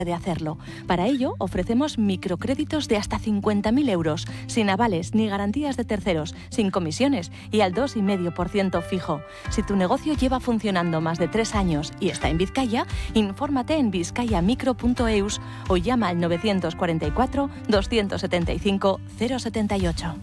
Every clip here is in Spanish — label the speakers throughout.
Speaker 1: de hacerlo. Para ello, ofrecemos microcréditos de hasta 50.000 euros, sin avales ni garantías de terceros, sin comisiones y al 2,5% fijo. Si tu negocio lleva funcionando más de 3 años y está en Vizcaya, infórmate en vizcayamicro.eus o llama al 944 275 078.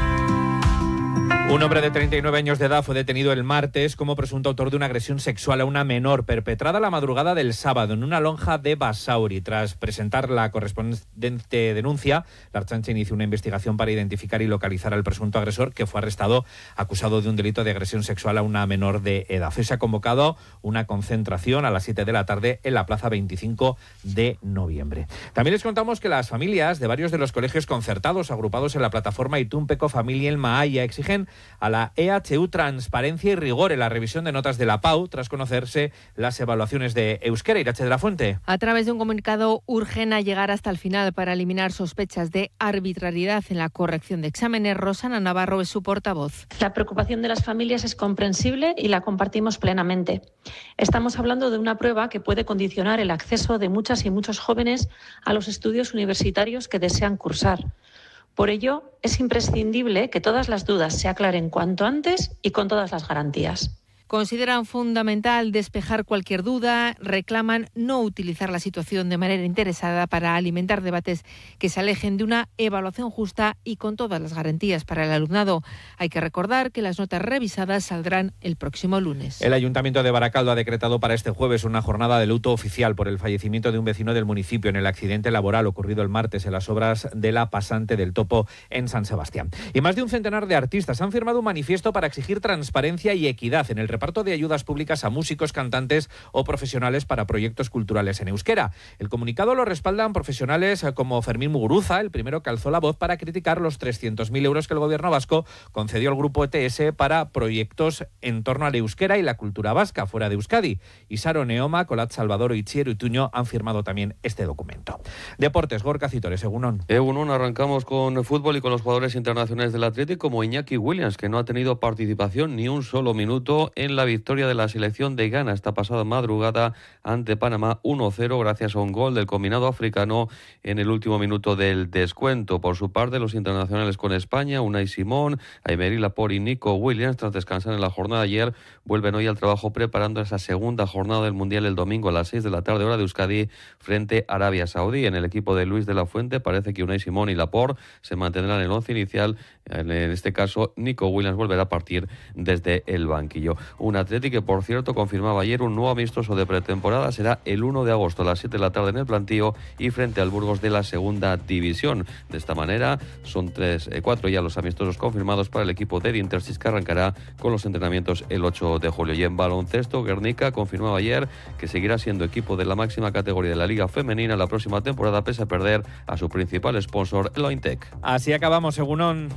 Speaker 2: Un hombre de 39 años de edad fue detenido el martes como presunto autor de una agresión sexual a una menor perpetrada la madrugada del sábado en una lonja de Basauri. Tras presentar la correspondiente denuncia, la Ertzaintza inició una investigación para identificar y localizar al presunto agresor, que fue arrestado acusado de un delito de agresión sexual a una menor de edad. Se ha convocado una concentración a las 7 de la tarde en la plaza 25 de noviembre. También les contamos que las familias de varios de los colegios concertados agrupados en la plataforma Itunpeco Familia en Mahaya exigen a la EHU transparencia y rigor en la revisión de notas de la PAU tras conocerse las evaluaciones de euskera. Irache de la Fuente.
Speaker 3: A través de un comunicado urgen a llegar hasta el final para eliminar sospechas de arbitrariedad en la corrección de exámenes. Rosana Navarro es su portavoz.
Speaker 4: La preocupación de las familias es comprensible y la compartimos plenamente. Estamos hablando de una prueba que puede condicionar el acceso de muchas y muchos jóvenes a los estudios universitarios que desean cursar. Por ello, es imprescindible que todas las dudas se aclaren cuanto antes y con todas las garantías.
Speaker 3: Consideran fundamental despejar cualquier duda, reclaman no utilizar la situación de manera interesada para alimentar debates que se alejen de una evaluación justa y con todas las garantías para el alumnado. Hay que recordar que las notas revisadas saldrán el próximo lunes.
Speaker 2: El Ayuntamiento de Baracaldo ha decretado para este jueves una jornada de luto oficial por el fallecimiento de un vecino del municipio en el accidente laboral ocurrido el martes en las obras de la pasante del Topo en San Sebastián. Y más de un centenar de artistas han firmado un manifiesto para exigir transparencia y equidad en el reparto de ayudas públicas a músicos, cantantes o profesionales para proyectos culturales en euskera. El comunicado lo respaldan profesionales como Fermín Muguruza, el primero que alzó la voz para criticar los 300.000 euros que el gobierno vasco concedió al grupo ETS para proyectos en torno al euskera y la cultura vasca fuera de Euskadi. Isaro Neoma, Colat Salvador y Itziar Utuño han firmado también este documento. Deportes, Gorka Citores, Egunon.
Speaker 5: Egunon, arrancamos con fútbol y con los jugadores internacionales del Atlético como Iñaki Williams, que no ha tenido participación ni un solo minuto en la victoria de la selección de Ghana esta pasada madrugada ante Panamá 1-0 gracias a un gol del combinado africano en el último minuto del descuento. Por su parte, los internacionales con España, Unai Simón, Aymeri Laporte y Nico Williams, tras descansar en la jornada de ayer, vuelven hoy al trabajo preparando esa segunda jornada del Mundial el domingo a las 6 de la tarde hora de Euskadi frente a Arabia Saudí. En el equipo de Luis de la Fuente parece que Unai Simón y Laporte se mantendrán en el once inicial. En este caso, Nico Williams volverá a partir desde el banquillo. Un Atleti que, por cierto, confirmaba ayer un nuevo amistoso de pretemporada. Será el 1 de agosto a las 7 de la tarde en el Plantío y frente al Burgos de la segunda división. De esta manera, son 4 ya los amistosos confirmados para el equipo de Intersis, que arrancará con los entrenamientos el 8 de julio. Y en baloncesto, Guernica confirmaba ayer que seguirá siendo equipo de la máxima categoría de la Liga Femenina la próxima temporada, pese a perder a su principal sponsor, el Ointec.
Speaker 2: Así acabamos, Egunon.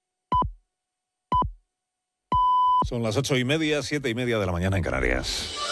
Speaker 6: Son las 8:30, 7:30 de la mañana en Canarias.